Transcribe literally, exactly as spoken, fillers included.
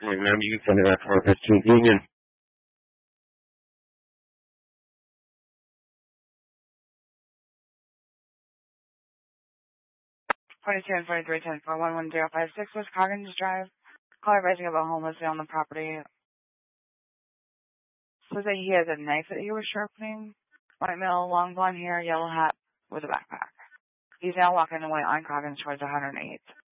Ma'am, you can send it out to our fifteen Union. twenty-two and forty-three, ten four one one zero five six West Coggins Drive. Call advising about homeless on the property. Says that he has a knife that he was sharpening. White male, long blonde hair, yellow hat with a backpack. He's now walking away on Coggins towards one hundred eighth.